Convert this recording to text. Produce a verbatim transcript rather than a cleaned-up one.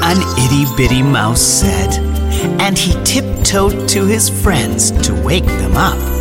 an itty-bitty mouse said, and he tiptoed to his friends to wake them up.